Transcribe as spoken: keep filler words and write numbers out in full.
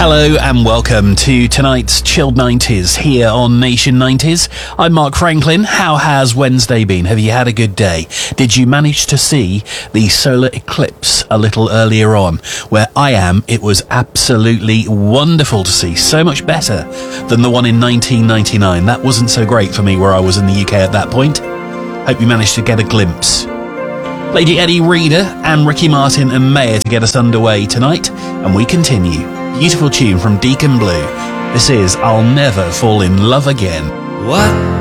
Hello and welcome to tonight's Chilled nineties here on Nation nineties. I'm Mark Franklin. How has Wednesday been? Have you had a good day? Did you manage to see the solar eclipse a little earlier on? Where I am, it was absolutely wonderful to see. So much better than the one in nineteen ninety-nine. That wasn't so great for me where I was in the U K at that point. Hope you managed to get a glimpse. Lady Eddie Reader and Ricky Martin and Mayer to get us underway tonight, and we continue. Beautiful tune from Deacon Blue. This is I'll Never Fall in Love Again. What